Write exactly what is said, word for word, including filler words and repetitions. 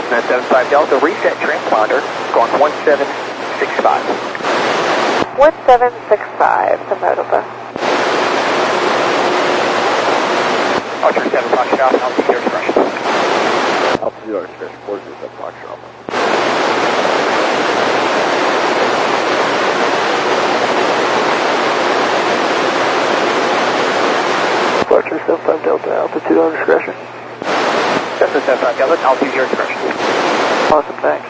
Cessna seven five Delta, reset transponder, going one seven six five. one seven six five, seven five Delta. Archer seven Foxtrot, altitude expression. Altitude our expression, four zero seven Foxtrot. Archer seven five Delta, altitude on discretion. Cessna seven five Delta, altitude your expression. Awesome, thanks.